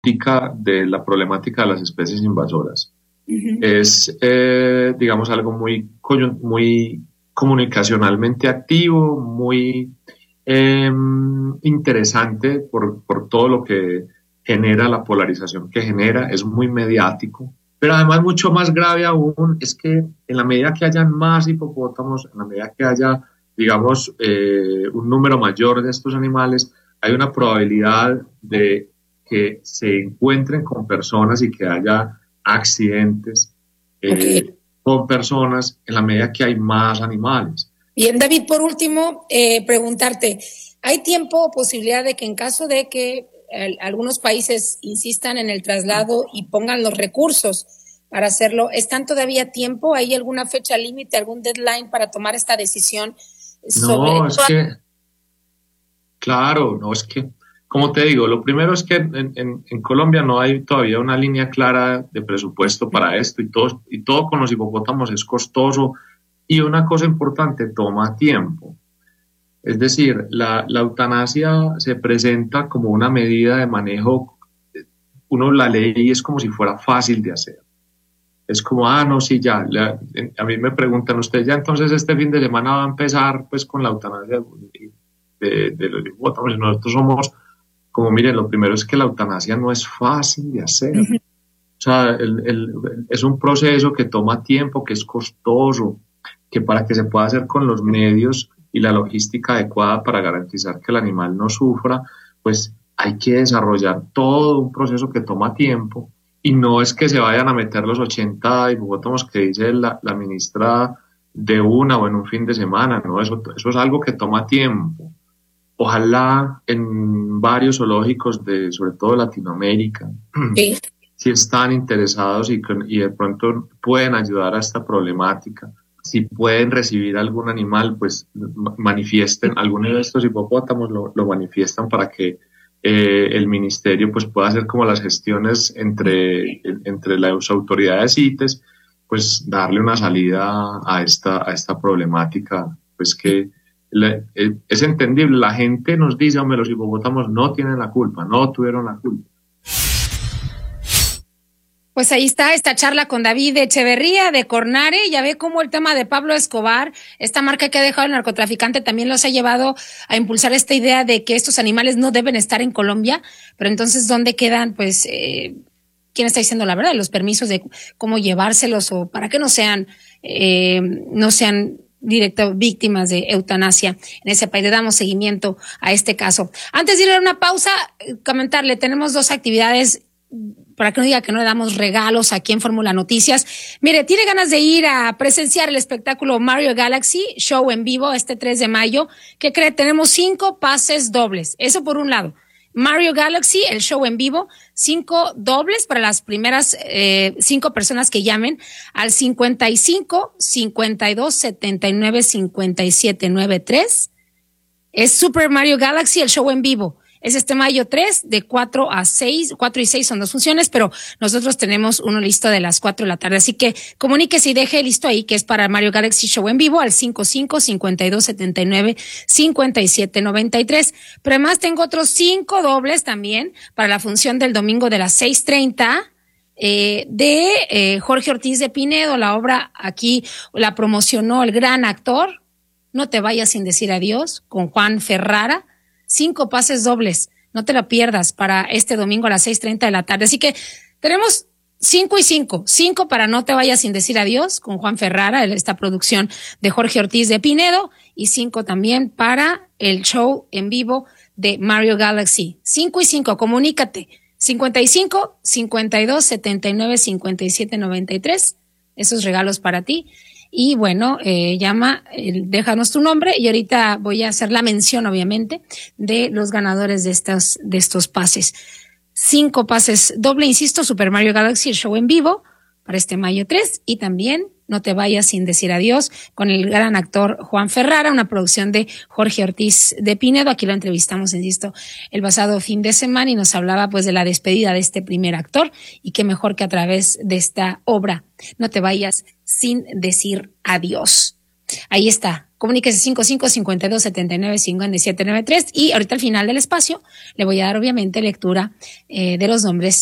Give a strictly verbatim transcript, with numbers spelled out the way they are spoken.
de la problemática de las especies invasoras. Uh-huh. Es, eh, digamos, algo muy, muy comunicacionalmente activo, muy eh, interesante por, por todo lo que genera, la polarización que genera, es muy mediático. Pero además mucho más grave aún es que en la medida que hayan más hipopótamos, en la medida que haya, digamos, eh, un número mayor de estos animales, hay una probabilidad de que se encuentren con personas y que haya accidentes eh, okay. con personas en la medida que hay más animales. Bien, David, por último, eh, preguntarte, ¿hay tiempo o posibilidad de que en caso de que eh, algunos países insistan en el traslado y pongan los recursos para hacerlo, ¿están todavía tiempo? ¿Hay alguna fecha límite, algún deadline para tomar esta decisión? Sobre no, es toda... que, claro, no, es que, como te digo, lo primero es que en, en, en Colombia no hay todavía una línea clara de presupuesto para esto y todo, y todo con los hipopótamos es costoso y una cosa importante, toma tiempo. Es decir, la, la eutanasia se presenta como una medida de manejo, uno la lee y es como si fuera fácil de hacer. Es como, ah, no, sí, ya, la, a mí me preguntan, ¿usted ya entonces este fin de semana va a empezar pues con la eutanasia de, de los hipopótamos? Nosotros somos, como miren, lo primero es que la eutanasia no es fácil de hacer. Uh-huh. O sea, el, el, es un proceso que toma tiempo, que es costoso, que para que se pueda hacer con los medios y la logística adecuada para garantizar que el animal no sufra, pues hay que desarrollar todo un proceso que toma tiempo. Y no es que se vayan a meter los ochenta hipopótamos que dice la, la ministra de una o en un fin de semana, no, eso, eso es algo que toma tiempo. Ojalá en varios zoológicos de, sobre todo de Latinoamérica, sí. si están interesados y, y de pronto pueden ayudar a esta problemática, si pueden recibir algún animal, pues manifiesten, algunos de estos hipopótamos lo, lo manifiestan para que Eh, el ministerio pues pueda hacer como las gestiones entre, entre las autoridades C I T E S, pues darle una salida a esta, a esta problemática, pues que le, es entendible, la gente nos dice, hombre, los hipopótamos no tienen la culpa, no tuvieron la culpa. Pues ahí está esta charla con David Echeverría de Cornare. Ya ve cómo el tema de Pablo Escobar, esta marca que ha dejado el narcotraficante, también los ha llevado a impulsar esta idea de que estos animales no deben estar en Colombia. Pero entonces, ¿dónde quedan, pues, eh, quién está diciendo la verdad? Los permisos de cómo llevárselos o para que no sean, eh, no sean directo víctimas de eutanasia en ese país. Le damos seguimiento a este caso. Antes de ir a una pausa, comentarle, tenemos dos actividades para que no diga que no le damos regalos aquí en Fórmula Noticias. Mire, tiene ganas de ir a presenciar el espectáculo Mario Galaxy, show en vivo este tres de mayo. ¿Qué cree? Tenemos cinco pases dobles. Eso por un lado. Mario Galaxy, el show en vivo, cinco dobles para las primeras eh, cinco personas que llamen al cincuenta y cinco, cincuenta y dos, setenta y nueve, cincuenta y siete, noventa y tres. Es Super Mario Galaxy, el show en vivo. Es este mayo tres, de cuatro a seis, cuatro y seis son dos funciones, pero nosotros tenemos uno listo de las cuatro de la tarde. Así que comuníquese y deje listo ahí, que es para Mario Galaxy Show en vivo, al cincuenta y cinco, cincuenta y dos, setenta y nueve, cincuenta y siete, noventa y tres. Pero además tengo otros cinco dobles también para la función del domingo de las seis treinta. Eh, de eh, Jorge Ortiz de Pinedo. La obra aquí la promocionó el gran actor No te vayas sin decir adiós, con Juan Ferrara. Cinco pases dobles, no te lo pierdas, para este domingo a las seis treinta de la tarde. Así que tenemos cinco y cinco, cinco para No te vayas sin decir adiós, con Juan Ferrara, esta producción de Jorge Ortiz de Pinedo, y cinco también para el show en vivo de Mario Galaxy. Cinco y cinco, comunícate. cincuenta y cinco, cincuenta y dos, setenta y nueve, cincuenta y siete, noventa y tres. Esos regalos para ti. Y bueno, eh, llama, eh, déjanos tu nombre y ahorita voy a hacer la mención, obviamente, de los ganadores de estos, de estos pases. Cinco pases doble, insisto, Super Mario Galaxy, el show en vivo para este mayo tres, y también No te vayas sin decir adiós, con el gran actor Juan Ferrara, una producción de Jorge Ortiz de Pinedo. Aquí lo entrevistamos, insisto, el pasado fin de semana y nos hablaba pues de la despedida de este primer actor, y qué mejor que a través de esta obra, No te vayas sin decir adiós. ahí está. Comuníquese cinco cinco, cincuenta y dos, setenta y nueve, cincuenta y siete noventa y tres y ahorita al final del espacio le voy a dar obviamente lectura eh, de los nombres